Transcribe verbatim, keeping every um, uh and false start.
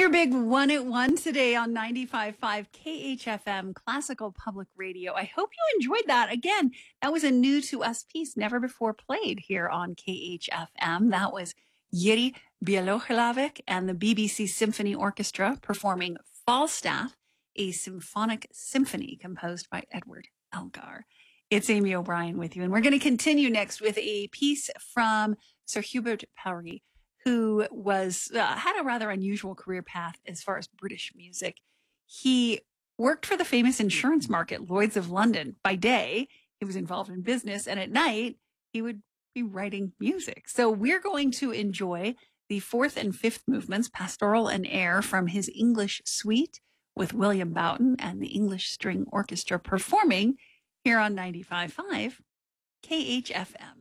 Your big one at one today on ninety-five point five K H F M, Classical Public Radio. I hope you enjoyed that. Again, that was a new to us piece, never before played here on K H F M. That was Jiří Bělohlavek and the B B C Symphony Orchestra performing Falstaff, a symphonic symphony composed by Edward Elgar. It's Amy O'Brien with you, and we're going to continue next with a piece from Sir Hubert Parry, who was uh, had a rather unusual career path as far as British music. He worked for the famous insurance market, Lloyd's of London. By day, he was involved in business, and at night, he would be writing music. So we're going to enjoy the fourth and fifth movements, Pastoral and Air, from his English suite with William Boughton and the English String Orchestra performing here on ninety-five point five K H F M.